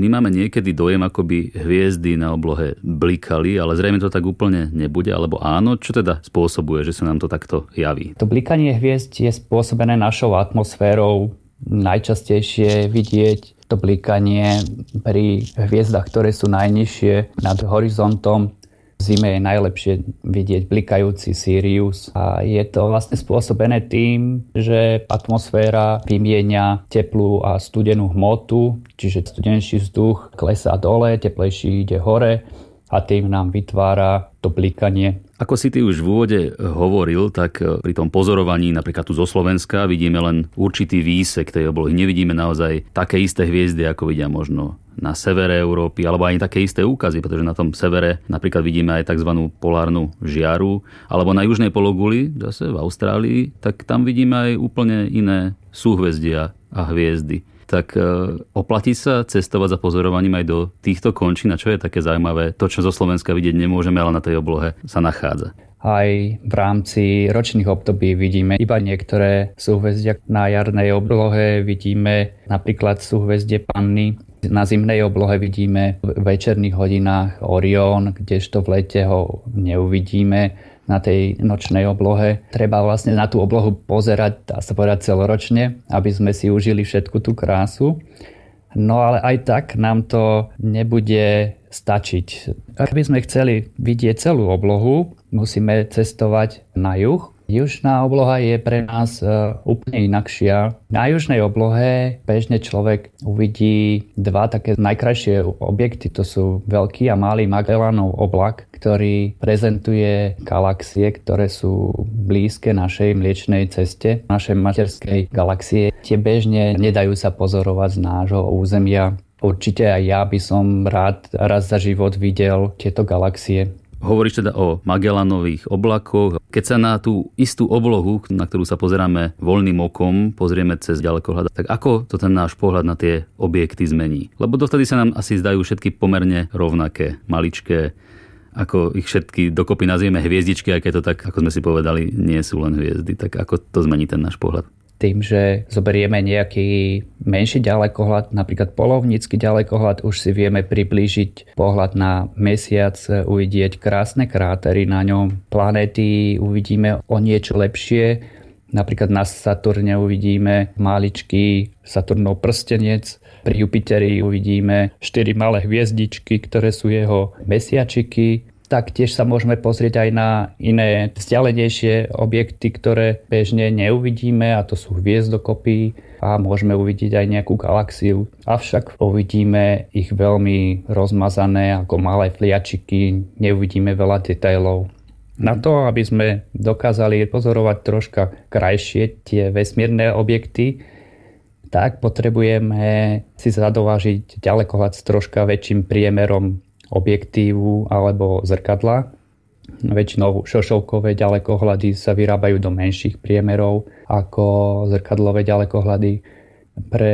my máme niekedy dojem, ako by hviezdy na oblohe blikali, ale zrejme to tak úplne nebude, alebo áno? Čo teda spôsobuje, že sa nám to takto javí? To blikanie hviezd je spôsobené našou atmosférou. Najčastejšie vidieť to blikanie pri hviezdach, ktoré sú najnižšie nad horizontom. V zime je najlepšie vidieť blikajúci Sirius a je to vlastne spôsobené tým, že atmosféra vymieňa teplú a studenú hmotu, čiže studenejší vzduch klesá dole, teplejší ide hore a tým nám vytvára to blikanie. Ako si ty už v úvode hovoril, tak pri tom pozorovaní napríklad tu zo Slovenska vidíme len určitý výsek tej oblohy. Nevidíme naozaj také isté hviezdy, ako vidia možno na severe Európy, alebo aj také isté úkazy, pretože na tom severe napríklad vidíme aj tzv. Polárnu žiaru, alebo na južnej pologuli, zase v Austrálii, tak tam vidíme aj úplne iné súhvezdia a hviezdy. Tak oplatí sa cestovať za pozorovaním aj do týchto končín? A čo je také zaujímavé? To, čo zo Slovenska vidieť nemôžeme, ale na tej oblohe sa nachádza. Aj v rámci ročných období vidíme iba niektoré súhvezdia. Na jarnej oblohe vidíme napríklad súhvezdie Panny. Na zimnej oblohe vidíme v večerných hodinách Orión, kdežto v lete ho neuvidíme. Na tej nočnej oblohe treba vlastne na tú oblohu pozerať, dá sa povedať, celoročne, aby sme si užili všetku tú krásu. No ale aj tak nám to nebude stačiť. Ak by sme chceli vidieť celú oblohu, musíme cestovať na juh. Južná obloha je pre nás úplne inakšia. Na južnej oblohe bežne človek uvidí dva také najkrajšie objekty. To sú veľký a malý Magellanov oblak, ktorý prezentuje galaxie, ktoré sú blízke našej Mliečnej ceste, našej materskej galaxie. Tie bežne nedajú sa pozorovať z nášho územia. Určite aj ja by som rád raz za život videl tieto galaxie. Hovoríš teda o Magellanových oblakoch. Keď sa na tú istú oblohu, na ktorú sa pozeráme voľným okom, pozrieme cez ďalekohľad, tak ako to ten náš pohľad na tie objekty zmení? Lebo dovtedy sa nám asi zdajú všetky pomerne rovnaké, maličké, ako ich všetky dokopy nazvieme hviezdičky, aj keď to tak, ako sme si povedali, nie sú len hviezdy. Tak ako to zmení ten náš pohľad? Tým, že zoberieme nejaký menší ďalekohľad, napríklad polovnícky ďalekohľad, už si vieme priblížiť pohľad na mesiac, uvidieť krásne krátery na ňom. Planéty uvidíme o niečo lepšie. Napríklad na Saturne uvidíme maličký Saturnov prstenec. Pri Jupiteri uvidíme 4 malé hviezdičky, ktoré sú jeho mesiačiky. Taktiež sa môžeme pozrieť aj na iné vzdialenejšie objekty, ktoré bežne neuvidíme, a to sú hviezdokopy, a môžeme uvidieť aj nejakú galaxiu. Avšak uvidíme ich veľmi rozmazané ako malé fliačiky, neuvidíme veľa detailov. Na to, aby sme dokázali pozorovať troška krajšie tie vesmírne objekty, tak potrebujeme si zadovážiť ďalekohľad s troška väčším priemerom objektívu alebo zrkadla. Väčšinou šošovkové ďalekohľady sa vyrábajú do menších priemerov ako zrkadlové ďalekohľady. Pre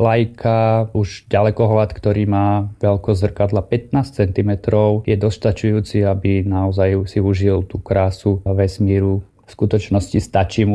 laika už ďalekohľad, ktorý má veľkosť zrkadla 15 cm, je dostačujúci, aby naozaj si užil tú krásu vesmíru. V skutočnosti stačí mu